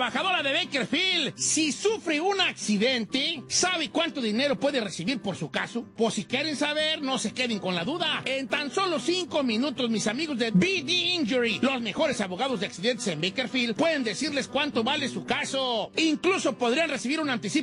trabajadora de Bakersfield, si sufre un accidente, ¿sabe cuánto dinero puede recibir por su caso? Pues si quieren saber, no se queden con la duda. En tan solo 5 minutos, mis amigos de BD Injury, los mejores abogados de accidentes en Bakersfield, pueden decirles cuánto vale su caso. Incluso podrían recibir un anticipo